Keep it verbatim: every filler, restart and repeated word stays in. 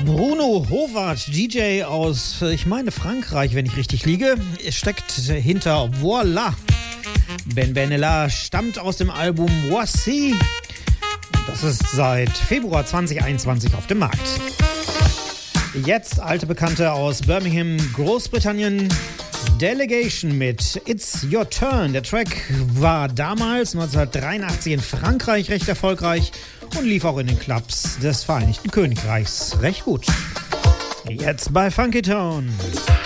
Bruno Howard, D J aus, ich meine Frankreich, wenn ich richtig liege, steckt hinter Voila. Ben Benella stammt aus dem Album Voici. Das ist seit Februar zwanzig einundzwanzig auf dem Markt. Jetzt alte Bekannte aus Birmingham, Großbritannien. Delegation mit It's Your Turn. Der Track war damals neunzehnhundertdreiundachtzig in Frankreich recht erfolgreich und lief auch in den Clubs des Vereinigten Königreichs recht gut. Jetzt bei Funky Town.